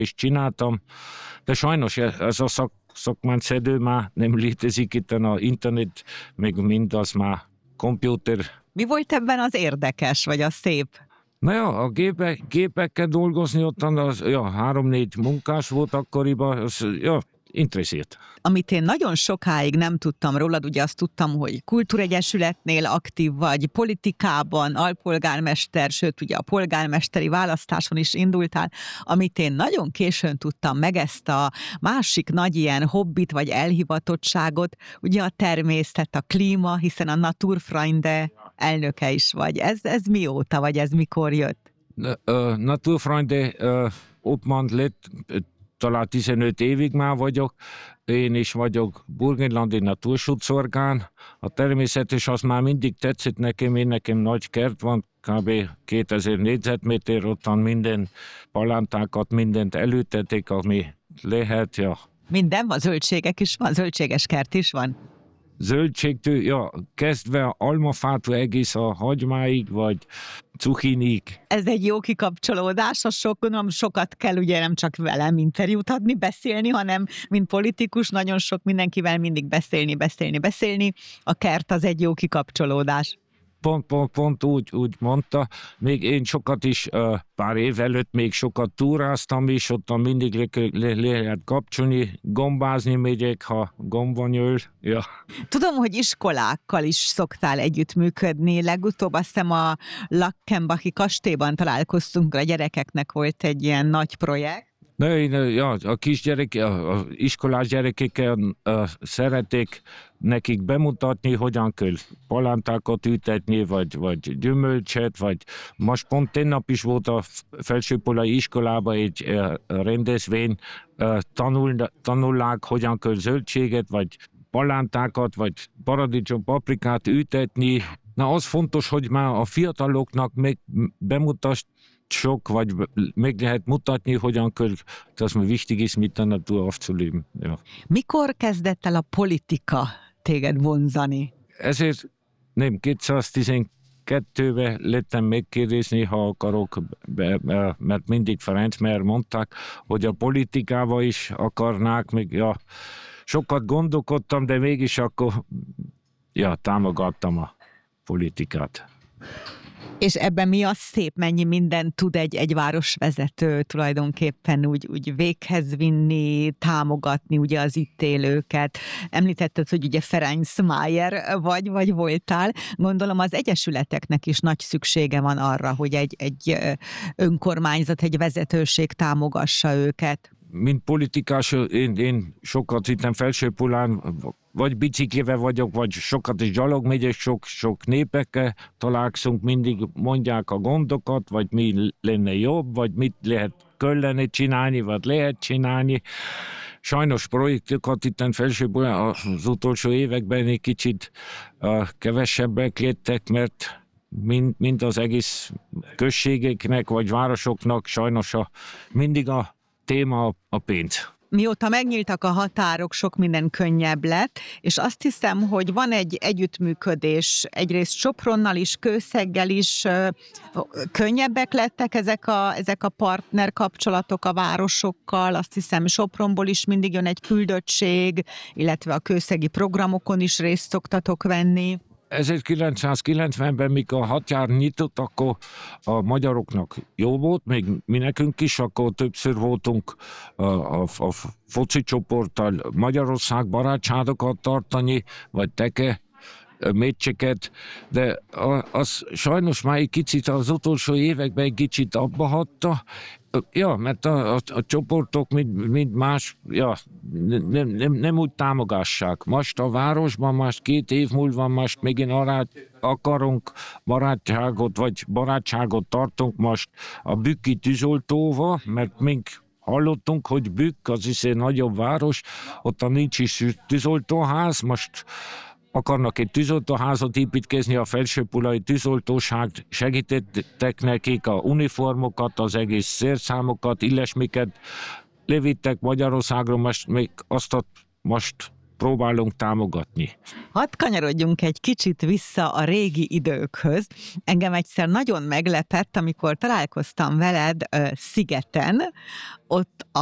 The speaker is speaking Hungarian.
is csináltam, de sajnos ez a szakmányszedő már nem létezik, itt a internet, még mindaz már komputer. Mi volt ebben az érdekes, vagy a szép? Na ja, a gépekkel dolgozni ottan, az 3-4 munkás volt akkoriban, az, interessiert. Amit én nagyon sokáig nem tudtam rólad, ugye azt tudtam, hogy kultúregyesületnél aktív vagy, politikában, alpolgármester, sőt ugye a polgármesteri választáson is indultál, amit én nagyon későn tudtam meg, ezt a másik nagy ilyen hobbit vagy elhivatottságot, ugye a természet, a klíma, hiszen a Naturfreunde elnöke is vagy. Ez mióta, vagy ez mikor jött? Naturfreunde Obmann lett, talán 15 évig már vagyok, én is vagyok burgenlandi naturschutzorgán. A természet is az már mindig tetszett nekem nagy kert van, kb. 2000 négyzetméter, ottan minden palántákat, mindent előtették, ami lehet, ja. Minden van, zöldségek is van, zöldséges kert is van? Zöldségtől, kezdve almafától egész a hagymáig, vagy cukinig. Ez egy jó kikapcsolódás, sokat kell ugye nem csak velem interjút adni, beszélni, hanem mint politikus nagyon sok mindenkivel mindig beszélni. A kert az egy jó kikapcsolódás. Pont úgy mondta. Még én sokat is, pár év előtt még sokat túráztam is, ott mindig lehet kapcsolni, gombázni megyek, ha gombon öl. Ja. Tudom, hogy iskolákkal is szoktál együttműködni. Legutóbb azt hiszem a Lackenbachi kastélyban találkoztunk, a gyerekeknek volt egy ilyen nagy projekt. A kisgyerek, a iskolás gyerekekkel szeretik nekik bemutatni, hogyan kell palántákat ültetni, vagy gyümölcset, vagy most pont tegnap is volt a felsőpolai iskolában egy rendezvény, tanulják, hogyan kell zöldséget, vagy palántákat, vagy paradicsom, paprikát ültetni. Na, az fontos, hogy már a fiataloknak meg bemutassuk, vagy meg lehet mutatni, hogyan kell, das mir wichtig ist, mit der Natur aufzuleben. Ja. Mikor kezdett el a politika téged vonzani? Ezért nem 212-ben lettem megkérdezni, ha akarok, mert mindig Ferenc Meyer mondták, hogy a politikával is akarnák, még sokat gondolkodtam, de mégis akkor támogattam a politikát. És ebben mi az szép, mennyi mindent tud egy városvezető tulajdonképpen úgy véghez vinni, támogatni ugye az itt élőket. Említetted, hogy ugye Ferenc Meyer vagy voltál. Gondolom az egyesületeknek is nagy szüksége van arra, hogy egy önkormányzat, egy vezetőség támogassa őket. Mint politikás, én sokat hittem Felsőpolán, vagy biciklivel vagyok, vagy sokat is gyalog megyek, sok népekkel találkozunk, mindig mondják a gondokat, vagy mi lenne jobb, vagy mit kellene csinálni, vagy lehet csinálni. Sajnos projektokat itt Felsőpolán az utolsó években egy kicsit kevesebbek lettek, mert mind az egész községeknek, vagy városoknak sajnos mindig a téma a pénz. Mióta megnyíltak a határok, sok minden könnyebb lett, és azt hiszem, hogy van egy együttműködés, egyrészt Sopronnal is, Kőszeggel is, könnyebbek lettek ezek a partner kapcsolatok a városokkal, azt hiszem Sopronból is mindig jön egy küldöttség, illetve a kőszegi programokon is részt szoktatok venni. 1990-ben, mikor a határ nyitott, akkor a magyaroknak jó volt, még mi nekünk is, akkor többször voltunk a foci csoporttal Magyarország barátságokat tartani, vagy teke meccseket, de az sajnos már egy kicsit az utolsó években egy kicsit abba hagyta. Mert a csoportok mind más, nem úgy támogassák. Most a városban, most 2 év múlva, most megint arra akarunk barátságot tartunk most a bükki tűzoltóval, mert mink hallottunk, hogy Bükk, az is egy nagyobb város, ott nincs is tűzoltóház, most akarnak egy tűzoltóházat építkezni, a felsőpolai tűzoltóság segítettek nekik a uniformokat, az egész szerszámokat, illesmiket levittek Magyarországra, most még azt most próbálunk támogatni. Hadd kanyarodjunk egy kicsit vissza a régi időkhöz. Engem egyszer nagyon meglepett, amikor találkoztam veled szigeten, ott